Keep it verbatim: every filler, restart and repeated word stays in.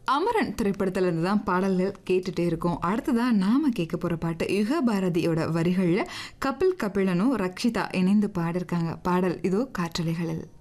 அமரன் திரைப்படத்துல இருந்து தான் பாடல்கள் கேட்டுட்டே இருக்கோம். அடுத்ததான் நாம கேட்க போற பாட்டு யுக பாரதியோட வரிகள்ல கபில் கபிலனும் ரக்ஷிதா இணைந்து பாடிருக்காங்க. பாடல் இதோ காற்றலைகளில்.